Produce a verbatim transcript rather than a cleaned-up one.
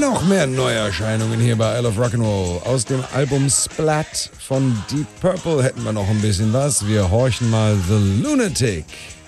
noch mehr Neuerscheinungen hier bei Isle of Rock'n'Roll. Aus dem Album Splat von Deep Purple hätten wir noch ein bisschen was. Wir horchen mal The Lunatic.